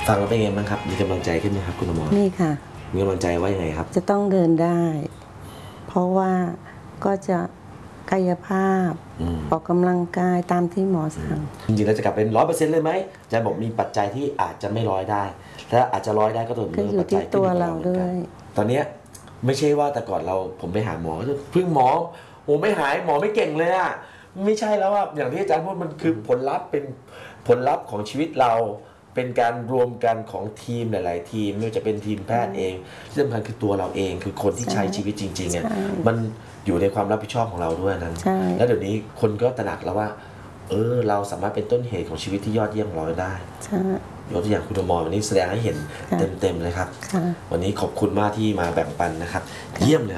ฟังแล้วเป็นไงบ้างครับมีกำลังใจขึ้นไหมครับคุณอมรนี่ค่ะมีกำลังใจว่ายังไงครับจะต้องเดินได้ เพราะว่าก็จะกายภาพออกกำลังกายตามที่หมอสั่งจริงๆแล้วจะกลับเป็น100%เลยไหมอาจารย์บอกมีปัจจัยที่อาจจะไม่ร้อยได้ถ้าอาจจะร้อยได้ก็ตัวเมื่อปัจจัยตัวเราด้วยตอนนี้ไม่ใช่ว่าแต่ก่อนผมไปหาหมอเพิ่งหมอโอ้ไม่หายหมอไม่เก่งเลยอะไม่ใช่แล้วอะอย่างที่อาจารย์พูดมันคือผลลัพธ์เป็นผลลัพธ์ของชีวิตเราเป็นการรวมกันของทีมหลายๆทีมไม่ว่าจะเป็นทีมแพทย์เองที่สำคัญคือตัวเราเองคือคนที่ใช้ชีวิตจริงๆอ่ะมันอยู่ในความรับผิดชอบของเราด้วยนั้นแล้วเดี๋ยวนี้คนก็ตระหนักแล้วว่าเราสามารถเป็นต้นเหตุของชีวิตที่ยอดเยี่ยมของเราได้ยกตัวอย่างคุณอมรวันนี้แสดงให้เห็นเต็มๆเลยครับวันนี้ขอบคุณมากที่มาแบ่งปันนะครับเยี่ยมเลย